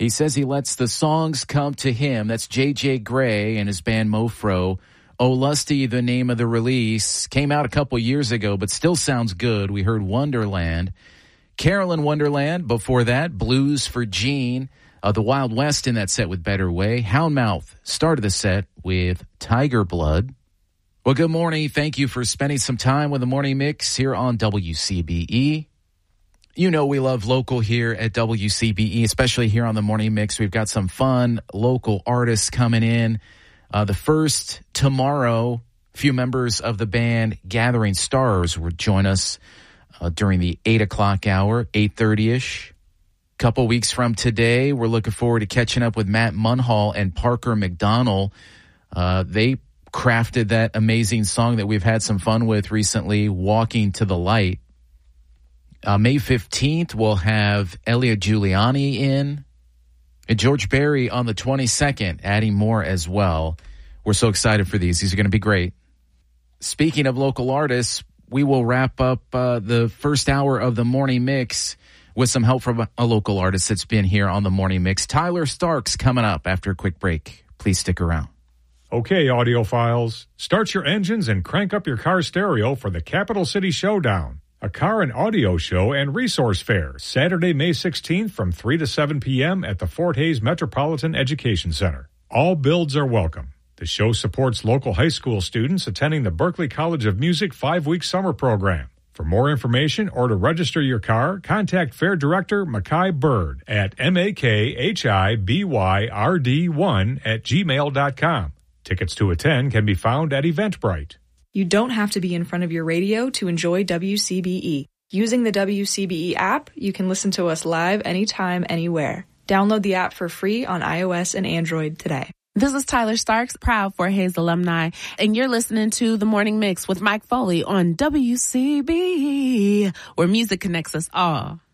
He says he lets the songs come to him. That's J.J. Grey and his band Mofro. Oh Lusty, the name of the release. Came out a couple years ago, but still sounds good. We heard Wonderland. Carolyn Wonderland. Before that, Blues for Gene. The Wild West in that set with Better Way. Houndmouth started the set with Tiger Blood. Well, good morning. Thank you for spending some time with the Morning Mix here on WCBE. You know we love local here at WCBE, especially here on the Morning Mix. We've got some fun local artists coming in. The first tomorrow, a few members of the band Gathering Stars will join us during the 8 o'clock hour, 8:30-ish. Couple weeks from today, we're looking forward to catching up with Matt Munhall and Parker McDonald. They crafted that amazing song that we've had some fun with recently, Walking to the Light. May 15th, we'll have Elliot Giuliani in, and George Berry on the 22nd, adding more as well. We're so excited for these. These are going to be great. Speaking of local artists, we will wrap up the first hour of the Morning Mix with some help from a local artist that's been here on the Morning Mix. Tyler Starks coming up after a quick break. Please stick around. Okay, audiophiles, start your engines and crank up your car stereo for the Capital City Showdown, a car and audio show and resource fair, Saturday, May 16th from 3 to 7 p.m. at the Fort Hays Metropolitan Education Center. All builds are welcome. The show supports local high school students attending the Berklee College of Music 5-week summer program. For more information or to register your car, contact Fair Director Mackay Bird at makhibyrd1@gmail.com. Tickets to attend can be found at Eventbrite. You don't have to be in front of your radio to enjoy WCBE. Using the WCBE app, you can listen to us live anytime, anywhere. Download the app for free on iOS and Android today. This is Tyler Starks, proud Fort Hays alumni, and you're listening to The Morning Mix with Mike Foley on WCBE, where music connects us all.